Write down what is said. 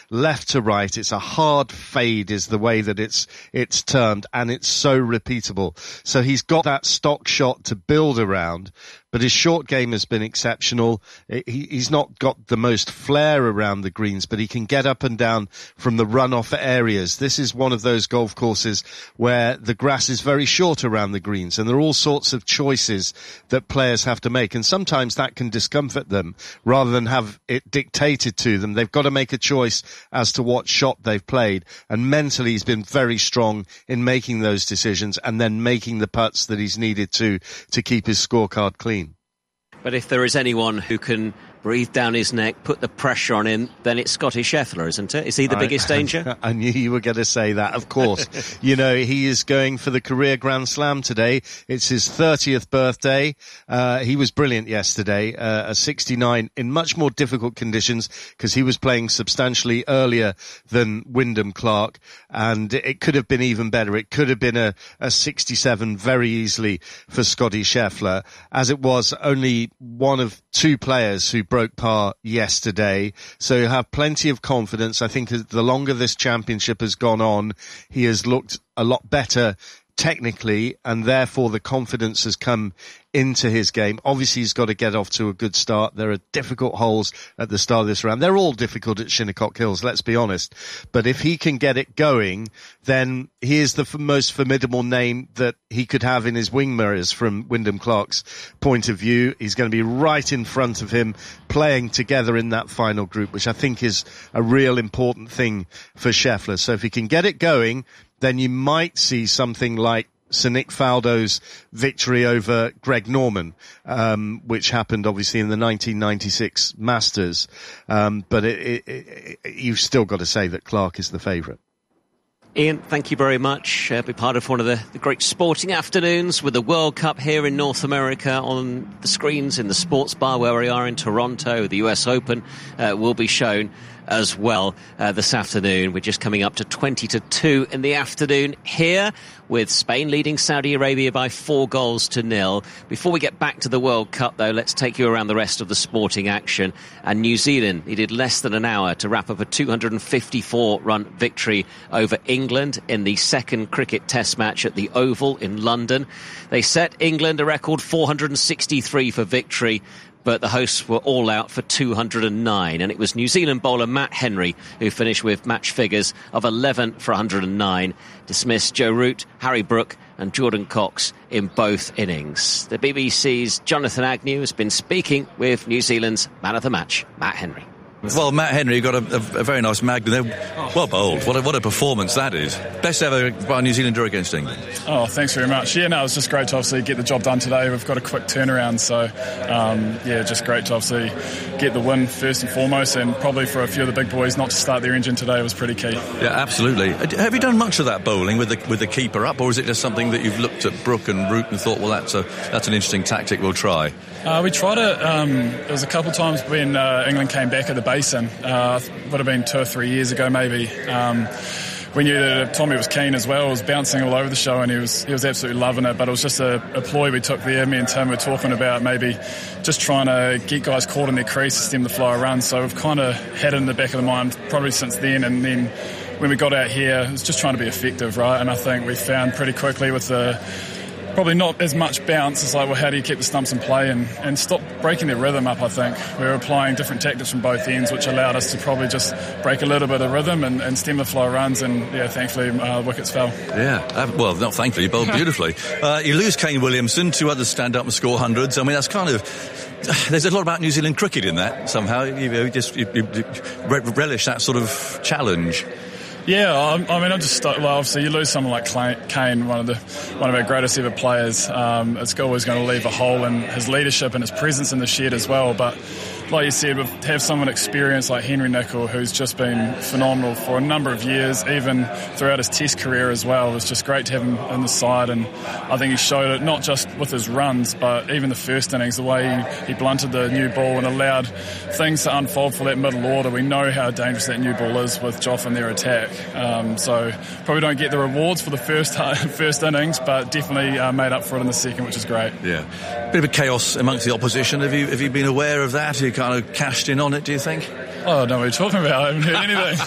left to right. It's a hard fade is the way that it's termed, and it's so repeatable. So he's got that stock shot to build around, but his short game has been exceptional. He's not got the most flair around the greens, but he can get up and down from the runoff areas. This is one of those golf courses where the grass is very short around the greens, and there are all sorts of choices that players have to make, and sometimes that can discomfort them rather than have it dictated to them. They've got to make a choice as to what shot they've played, and mentally he's been very strong in making those decisions and then making the putts that he's needed to keep his scorecard clean. But if there is anyone who can breathe down his neck, put the pressure on him, then it's Scotty Scheffler, isn't it? Is he the biggest danger? I knew you were going to say that, of course. You know, he is going for the career Grand Slam today. It's his 30th birthday. He was brilliant yesterday, a 69 in much more difficult conditions because he was playing substantially earlier than Wyndham Clark, and it could have been even better. It could have been a 67 very easily for Scotty Scheffler, as it was only one of two players who broke par yesterday. So you have plenty of confidence. I think the longer this championship has gone on, he has looked a lot better technically, and therefore the confidence has come into his game. Obviously, he's got to get off to a good start. There are difficult holes at the start of this round. They're all difficult at Shinnecock Hills, let's be honest. But if he can get it going, then he is the most formidable name that he could have in his wing mirrors from Wyndham Clark's point of view. He's going to be right in front of him, playing together in that final group, which I think is a real important thing for Scheffler. So if he can get it going, then you might see something like Sir Nick Faldo's victory over Greg Norman, which happened obviously in the 1996 Masters. But you've still got to say that Clark is the favourite. Ian, thank you very much. Be part of one of the great sporting afternoons with the World Cup here in North America on the screens in the sports bar where we are in Toronto. The US Open will be shown as well this afternoon. We're just coming up to 20-2 in the afternoon here, with Spain leading Saudi Arabia by 4-0. Before we get back to the World Cup, though, let's take you around the rest of the sporting action. And New Zealand needed less than an hour to wrap up a 254-run victory over England in the second cricket test match at the Oval in London. They set England a record 463 for victory, but the hosts were all out for 209, and it was New Zealand bowler Matt Henry who finished with match figures of 11 for 109, dismissed Joe Root, Harry Brook and Jordan Cox in both innings. The BBC's Jonathan Agnew has been speaking with New Zealand's man of the match, Matt Henry. Well, Matt Henry got a very nice magnum. Well bowled. What a performance that is. Best ever by a New Zealander against England. Oh, thanks very much. Yeah, no, it was just great to obviously get the job done today. We've got a quick turnaround, so just great to obviously get the win first and foremost, and probably for a few of the big boys not to start their engine today was pretty key. Yeah, absolutely. Have you done much of that bowling with the keeper up, or is it just something that you've looked at Brook and Root and thought, well, that's an interesting tactic, we'll try? We tried it. There was a couple of times when England came back at the Basin. Would have been 2 or 3 years ago, maybe. We knew that Tommy was keen as well. He was bouncing all over the show, and he was absolutely loving it. But it was just a ploy we took there. Me and Tim were talking about maybe just trying to get guys caught in their crease to stem the flow of runs. So we've kind of had it in the back of the mind probably since then. And then when we got out here, it was just trying to be effective, right? And I think we found pretty quickly with the probably not as much bounce. It's like, well, how do you keep the stumps in play and stop breaking their rhythm up, I think. We were applying different tactics from both ends, which allowed us to probably just break a little bit of rhythm and stem the flow of runs, and, thankfully, wickets fell. Yeah, well, not thankfully, you bowled beautifully. You lose Kane Williamson, 2 others stand up and score hundreds. I mean, that's kind of... There's a lot about New Zealand cricket in that, somehow. You relish that sort of challenge. Yeah, I'm just obviously you lose someone like Kane, one of our greatest ever players. It's always going to leave a hole in his leadership and his presence in the shed as well. But like you said, have someone experienced like Henry Nicol, who's just been phenomenal for a number of years, even throughout his Test career as well. It was just great to have him in the side, and I think he showed it not just with his runs, but even the first innings, the way he blunted the new ball and allowed things to unfold for that middle order. We know how dangerous that new ball is with Joff and their attack. So probably don't get the rewards for the first innings, but definitely made up for it in the second, which is great. Yeah, bit of a chaos amongst the opposition. Have you been aware of that? Have you kind of cashed in on it, do you think? Oh, I don't know what you're talking about. I haven't heard anything.